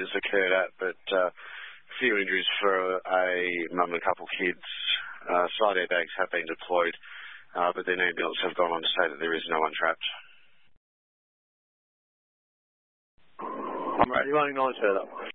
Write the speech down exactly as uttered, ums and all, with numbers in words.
has occurred at, but uh, a few injuries for a mum and a couple of kids. Uh, side airbags have been deployed, uh, but then ambulance have gone on to say that there is no one trapped. I'm ready, running nine further.